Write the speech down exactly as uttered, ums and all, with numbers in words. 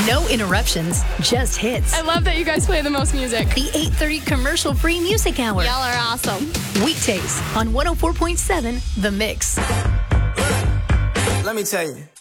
No interruptions, just hits. I love that you guys play the most music. The eight thirty commercial-free music hour. Y'all are awesome. Weekdays on one oh four point seven The Mix. Let me tell you.